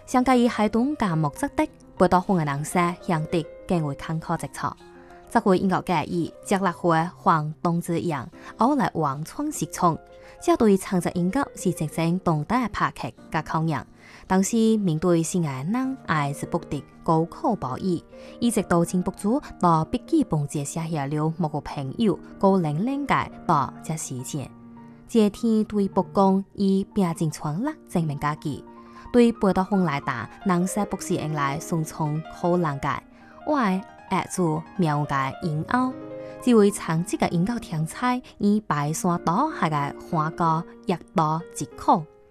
相較於海東甲木質的貝多芬嘅人生向的更為坎坷直錯。這回應該介意接落回黃東之陽，後來王創時創，這對長者應該是真正當代嘅拍劇甲抗贏。當時面對是愛人愛是不敵高考保義，一直到進步組到筆記本寫下了某個朋友高冷冷界到這時間。這天對不公以拼盡全力證明自己，對貝多芬來打，人生不是用來順從好人界，我係壓住苗界引拗，只為長期嘅引導天才以白山島下嘅花高一刀即可。